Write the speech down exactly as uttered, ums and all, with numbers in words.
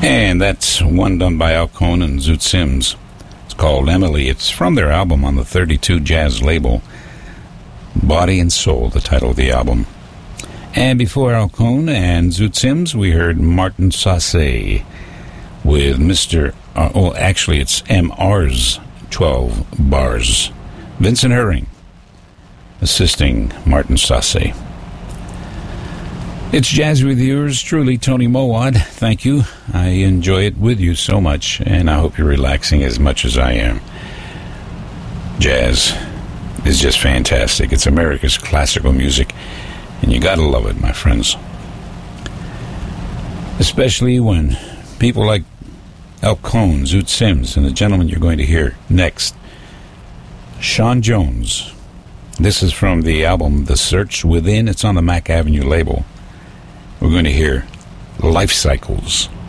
And that's one done by Al Cohn and Zoot Sims. It's called Emily. It's from their album on the thirty-two Jazz label, Body and Soul, the title of the album. And before Al Cohn and Zoot Sims, we heard Martin Sasse with Mister Uh, oh, actually, it's M R's twelve Bars. Vincent Herring assisting Martin Sasse. It's Jazz with yours truly, Tony Mowad. Thank you. I enjoy it with you so much, and I hope you're relaxing as much as I am. Jazz is just fantastic. It's America's classical music, and you gotta love it, my friends. Especially when people like Al Cohn, Zoot Sims, and the gentleman you're going to hear next, Sean Jones. This is from the album The Search Within. It's on the Mack Avenue label. We're going to hear Life Cycles.